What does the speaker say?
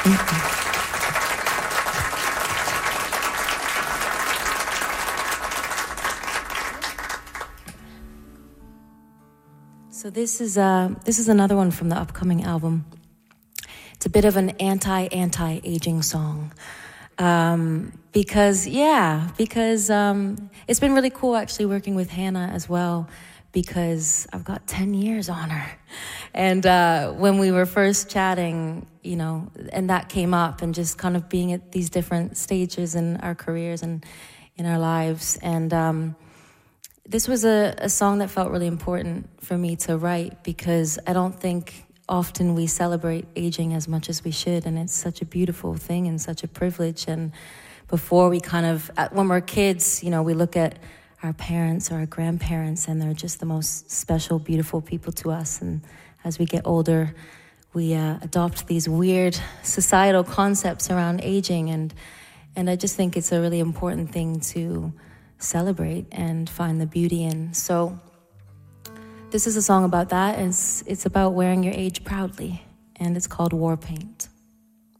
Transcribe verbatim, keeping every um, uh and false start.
So this is uh, this is another one from the upcoming album. It's a bit of an anti-anti-aging song. Um, because, yeah, because um, it's been really cool actually working with Hannah as well, because I've got ten years on her. And uh, when we were first chatting, you know, and that came up, and just kind of being at these different stages in our careers and in our lives. And um, this was a, a song that felt really important for me to write, because I don't think often we celebrate aging as much as we should, and it's such a beautiful thing and such a privilege. And before we kind of, when we're kids, you know, we look at our parents or our grandparents, and they're just the most special, beautiful people to us. And as we get older, we uh, adopt these weird societal concepts around aging, and and I just think it's a really important thing to celebrate and find the beauty in. So this is a song about that. It's, it's about wearing your age proudly, and it's called War Paint.